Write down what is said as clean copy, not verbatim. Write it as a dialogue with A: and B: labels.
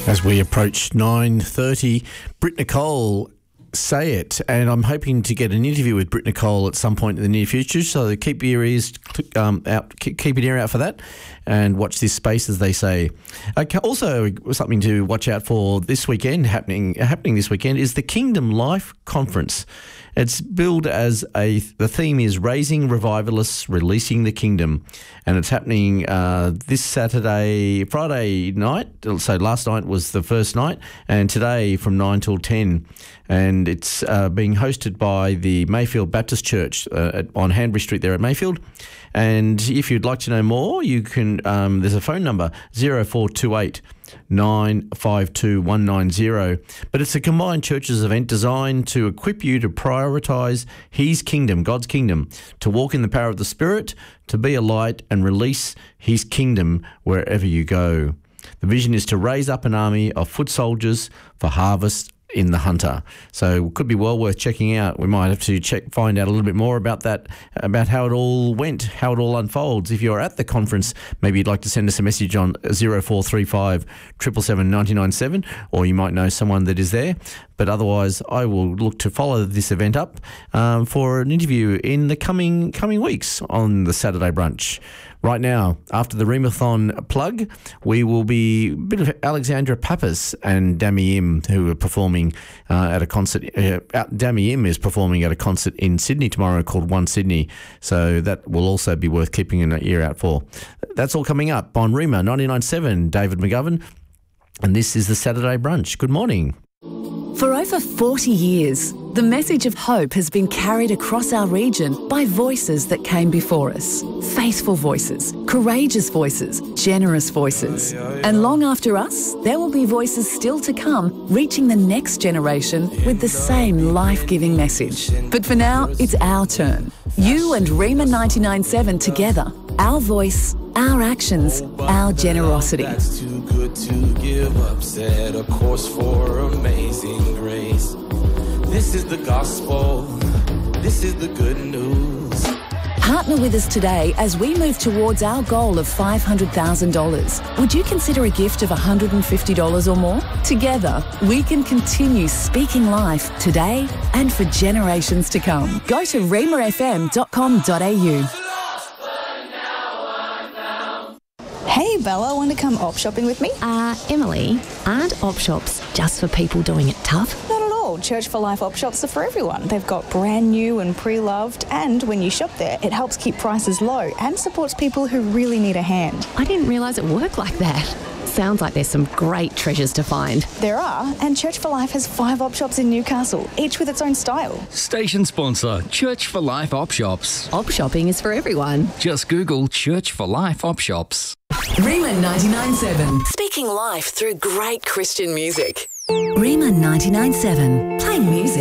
A: As we approach 9:30, Britt Nicole, Say It, and I'm hoping to get an interview with Britt Nicole at some point in the near future, so keep your ears out, keep an ear out for that and watch this space, as they say. Also, something to watch out for this weekend, happening this weekend, is the Kingdom Life Conference. It's billed as the theme is Raising Revivalists, Releasing the Kingdom, and it's happening this Friday night. So last night was the first night, and today from 9 till 10. And it's being hosted by the Mayfield Baptist Church on Hanbury Street there at Mayfield. And if you'd like to know more, you can. There's a phone number 0428 952 190. But it's a combined churches event designed to equip you to prioritise His kingdom, God's kingdom, to walk in the power of the Spirit, to be a light and release His kingdom wherever you go. The vision is to raise up an army of foot soldiers for harvest in the hunter. So it could be well worth checking out. We might have to find out a little bit more about that, about how it all went, how it all unfolds. If you're at the conference, maybe you'd like to send us a message on 0435 777 997, or you might know someone that is there. But otherwise, I will look to follow this event up for an interview in the coming weeks on the Saturday brunch. Right now, after the Remathon plug, we will be a bit of Alexandra Pappas and Dami Im, who are performing at a concert. Dami Im is performing at a concert in Sydney tomorrow called One Sydney. So that will also be worth keeping an ear out for. That's all coming up on Rema 99.7, David McGovern. And this is the Saturday brunch. Good morning.
B: For over 40 years, the message of hope has been carried across our region by voices that came before us. Faithful voices, courageous voices, generous voices. And long after us, there will be voices still to come, reaching the next generation with the same life-giving message. But for now, it's our turn. You and Rema 99.7 together. Our voice, our actions, our generosity.
C: That's too good to give up. Set a course for amazing grace. This is the gospel. This is the good news.
B: Partner with us today as we move towards our goal of $500,000. Would you consider a gift of $150 or more? Together, we can continue speaking life today and for generations to come. Go to remafm.com.au.
D: Hey Bella, want to come op shopping with me?
E: Emily, aren't op shops just for people doing it tough?
D: Not at all. Church for Life op shops are for everyone. They've got brand new and pre-loved, and when you shop there, it helps keep prices low and supports people who really need a hand.
E: I didn't realise it worked like that. Sounds like there's some great treasures to find.
D: There are, and Church for Life has 5 op shops in Newcastle, each with its own style.
F: Station sponsor, Church for Life op shops.
E: Op shopping is for everyone.
F: Just Google Church for Life op shops.
B: Rema 99.7. Speaking life through great Christian music. Rema 99.7. Playing music